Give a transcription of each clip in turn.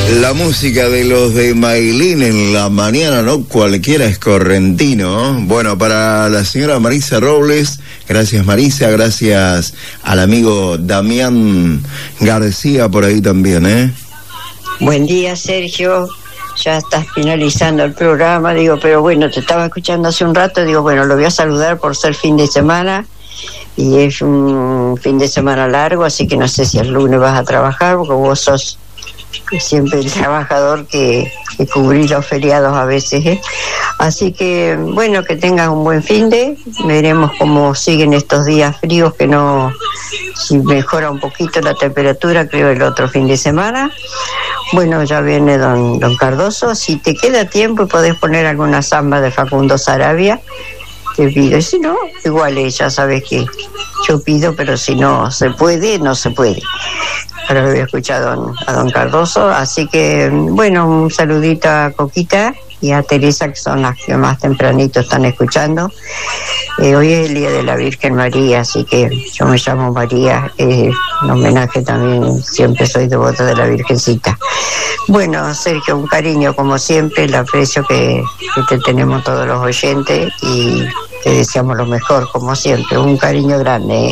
La música de los de Maylin en la mañana, no cualquiera es correntino. Bueno, para la señora Marisa Robles, gracias Marisa, gracias al amigo Damián García por ahí también, Buen día, Sergio. Ya estás finalizando el programa, digo, pero bueno, te estaba escuchando hace un rato, digo, bueno, lo voy a saludar por ser fin de semana. Y es un fin de semana largo, así que no sé si el lunes vas a trabajar, porque vos sos siempre el trabajador que cubrís los feriados a veces, Así que, bueno, que tengas un buen fin de, veremos cómo siguen estos días fríos, que no, si mejora un poquito la temperatura, creo el otro fin de semana. Bueno, ya viene don Cardoso, si te queda tiempo y podés poner alguna samba de Facundo Sarabia, te pido, y si no, igual ya sabes que yo pido, pero si no se puede, no se puede. Ahora lo voy a escuchar a don Cardoso, así que, bueno, un saludito a Coquita y a Teresa, que son las que más tempranito están escuchando. Hoy es el Día de la Virgen María, así que yo me llamo María, en homenaje también, siempre soy devota de la Virgencita. Bueno, Sergio, un cariño como siempre, el aprecio que te tenemos todos los oyentes y te deseamos lo mejor como siempre, un cariño grande,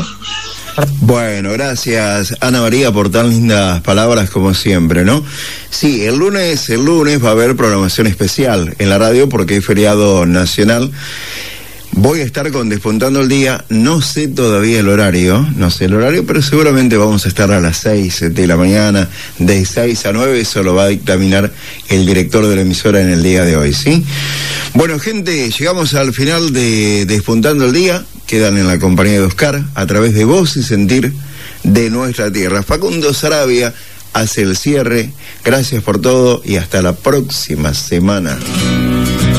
Bueno, gracias Ana María por tan lindas palabras como siempre, ¿no? Sí, el lunes va a haber programación especial en la radio porque es feriado nacional. Voy a estar con Despuntando el Día, no sé todavía el horario, pero seguramente vamos a estar a las 6 de la mañana, de 6 a 9, eso lo va a dictaminar el director de la emisora en el día de hoy, ¿sí? Bueno, gente, llegamos al final de Despuntando el Día, quedan en la compañía de Oscar, a través de Voz y Sentir de Nuestra Tierra. Facundo Sarabia hace el cierre, gracias por todo y hasta la próxima semana.